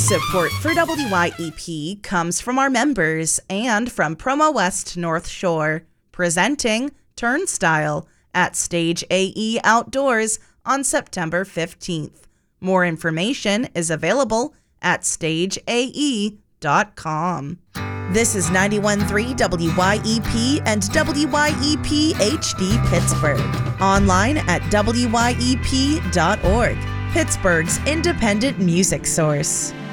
Support for WYEP comes from our members and from Promo West North Shore, presenting Turnstile at Stage AE Outdoors on September 15th. More information is available at stageae.com. This is 91.3 WYEP and WYEP HD Pittsburgh. Online at wyep.org, Pittsburgh's independent music source.